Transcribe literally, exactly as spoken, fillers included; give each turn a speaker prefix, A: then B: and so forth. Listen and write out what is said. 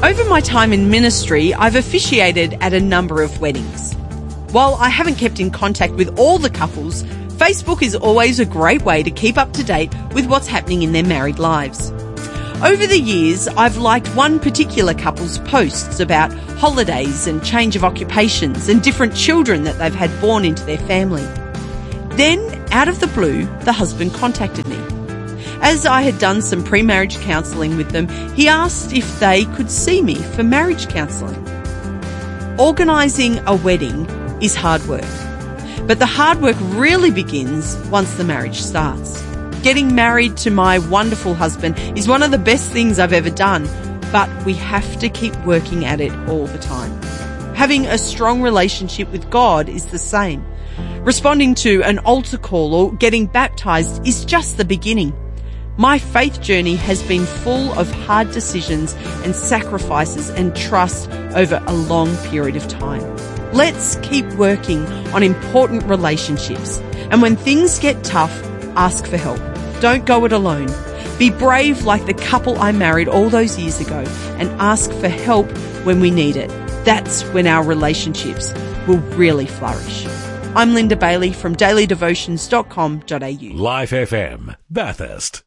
A: Over my time in ministry, I've officiated at a number of weddings. While I haven't kept in contact with all the couples, Facebook is always a great way to keep up to date with what's happening in their married lives. Over the years, I've liked one particular couple's posts about holidays and change of occupations and different children that they've had born into their family. Then, out of the blue, the husband contacted me. As I had done some pre-marriage counselling with them, he asked if they could see me for marriage counselling. Organising a wedding is hard work, but the hard work really begins once the marriage starts. Getting married to my wonderful husband is one of the best things I've ever done, but we have to keep working at it all the time. Having a strong relationship with God is the same. Responding to an altar call or getting baptised is just the beginning. My faith journey has been full of hard decisions and sacrifices and trust over a long period of time. Let's keep working on important relationships. And when things get tough, ask for help. Don't go it alone. Be brave like the couple I married all those years ago and ask for help when we need it. That's when our relationships will really flourish. I'm Linda Bailey from daily devotions dot com dot a u.
B: Life F M, Bathurst.